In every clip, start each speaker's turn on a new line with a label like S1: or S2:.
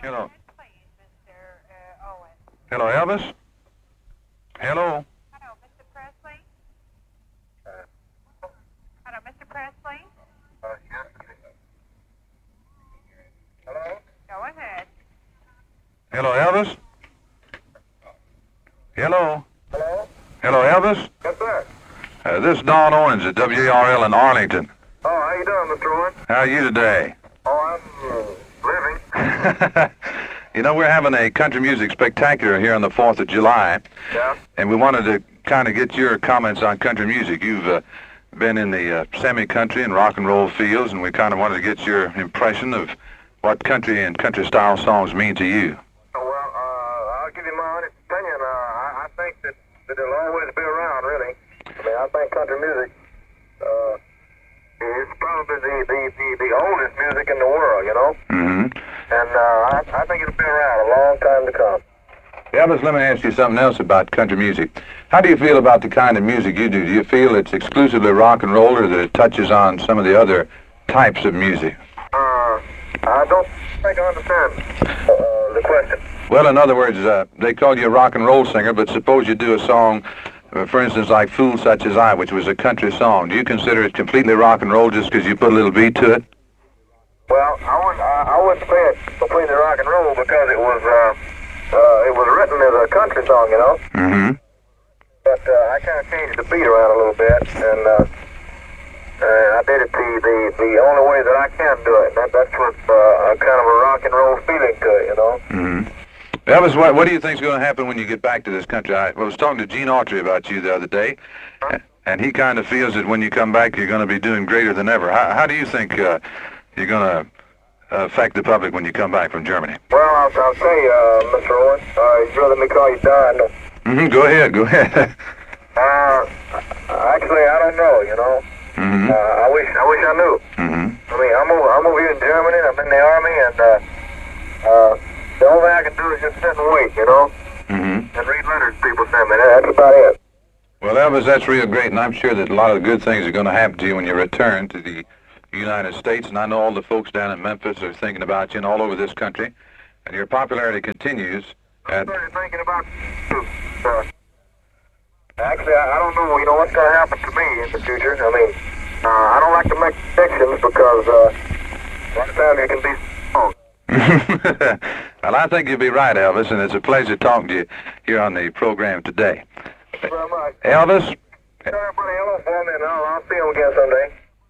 S1: Hello. Hello, Elvis? Hello?
S2: Hello, Mr. Presley? Hello, Mr. Presley?
S3: Hello?
S2: Go ahead.
S1: Hello, Elvis? Hello?
S3: Hello?
S1: Hello, Elvis?
S3: Yes, sir.
S1: This is Don Owens at WARL in Arlington.
S3: Oh, how you doing, Mr. Owens?
S1: How are you today?
S3: Oh, I'm living.
S1: You know, we're having a country music spectacular here on the 4th of July,
S3: Yeah?
S1: and we wanted to kind of get your comments on country music. You've been in the semi-country and rock and roll fields, and we kind of wanted to get your impression of what country and country-style songs mean to you.
S3: Oh, well, I'll give you my honest opinion. I think that it'll always be around, really. I mean, I think country music is probably the oldest music in the world, you know?
S1: Mm-hmm.
S3: And I think it'll be around a long time to come.
S1: Elvis, let me ask you something else about country music. How do you feel about the kind of music you do? Do you feel it's exclusively rock and roll, or that it touches on some of the other types of music?
S3: I don't think I understand the question.
S1: Well, in other words, they call you a rock and roll singer, but suppose you do a song, for instance, like Fool Such As I, which was a country song. Do you consider it completely rock and roll just because you put a little beat to it?
S3: Well, I wouldn't say it's completely rock and roll because it was written as a country song, you know.
S1: Mm-hmm.
S3: But I kind of changed the beat around a little bit, and I did it the only way that I can do it. That's with a kind of a rock and roll feeling to it, you know.
S1: Mm-hmm. Elvis, what do you think's going to happen when you get back to this country? I was talking to Gene Autry about you the other day, and he kind of feels that when you come back, you're going to be doing greater than ever. How do you think you're going to affect the public when you come back from Germany?
S3: Well, I'll say, Mr. Owens, you'd rather me call you Don.
S1: Mm-hmm. Go ahead.
S3: Actually, I don't know, you know.
S1: Mm-hmm.
S3: I wish I knew.
S1: Mm-hmm.
S3: I mean, I'm over here in Germany, I'm in the Army, and the only thing I can do is just sit and wait, you know,
S1: Mm-hmm.
S3: and read letters people send me. That's about it.
S1: Well, Elvis, that's real great, and I'm sure that a lot of good things are going to happen to you when you return to the United States, and I know all the folks down in Memphis are thinking about you and all over this country, and your popularity continues.
S3: I'm started thinking about actually, I don't know, you know, what's going to happen to me in the future. I mean, I don't like to make predictions because a lot of times you can be wrong.
S1: Well, I think you'll be right, Elvis, and it's a pleasure talking to you here on the program today.
S3: Thank you very much.
S1: Elvis?
S3: Tell everybody hello for me, and I'll see them again someday.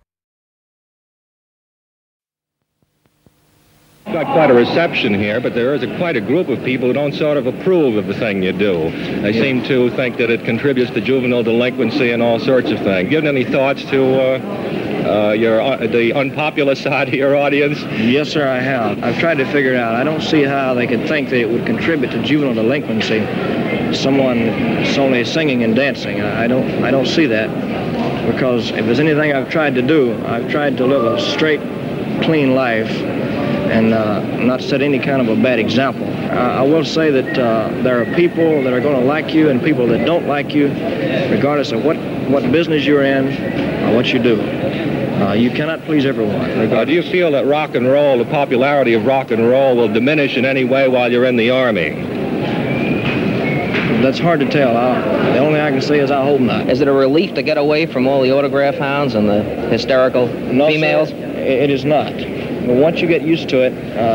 S4: Got quite a reception here, but there is quite a group of people who don't sort of approve of the thing you do. They seem to think that it contributes to juvenile delinquency and all sorts of things. Given any thoughts to the unpopular side of your audience?
S5: Yes, sir, I have. I've tried to figure it out. I don't see how they could think that it would contribute to juvenile delinquency. Someone solely singing and dancing. I don't see that, because if there's anything I've tried to do, I've tried to live a straight, clean life and not set any kind of a bad example. I will say that there are people that are going to like you and people that don't like you, regardless of what business you're in or what you do. You cannot please everyone.
S4: Do you feel that rock and roll, the popularity of rock and roll, will diminish in any way while you're in the Army?
S5: That's hard to tell. The only thing I can say is I hope not.
S6: Is it a relief to get away from all the autograph hounds and the hysterical females?
S5: Sir, it is not. But once you get used to it,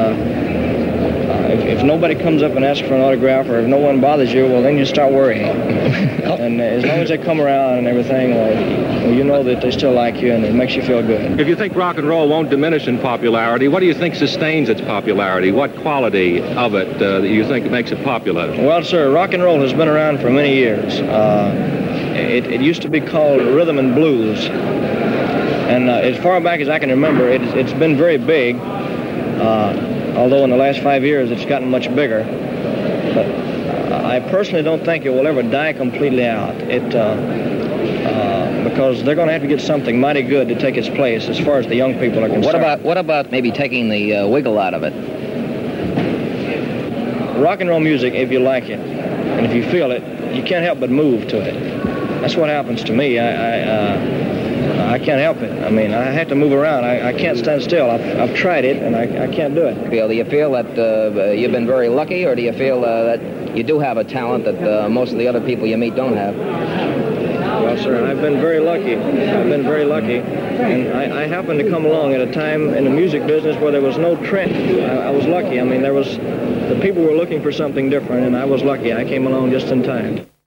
S5: if nobody comes up and asks for an autograph, or if no one bothers you, well, then you start worrying. And as long as they come around and everything, well, you know that they still like you, and it makes you feel good.
S4: If you think rock and roll won't diminish in popularity, what do you think sustains its popularity? What quality of it that you think makes it popular?
S5: Well, sir, rock and roll has been around for many years. It used to be called rhythm and blues. And as far back as I can remember, it's been very big, although in the last 5 years it's gotten much bigger. But I personally don't think it will ever die completely out. Because they're going to have to get something mighty good to take its place as far as the young people are concerned.
S6: What about maybe taking the wiggle out of it?
S5: Rock and roll music, if you like it, and if you feel it, you can't help but move to it. That's what happens to me. I can't help it. I mean, I have to move around. I can't stand still. I've tried it, and I can't do it.
S6: Do you feel that you've been very lucky, or do you feel that you do have a talent that most of the other people you meet don't have?
S5: Well, sir, I've been very lucky. I've been very lucky. And I happened to come along at a time in the music business where there was no trend. I was lucky. I mean, the people were looking for something different, and I was lucky. I came along just in time.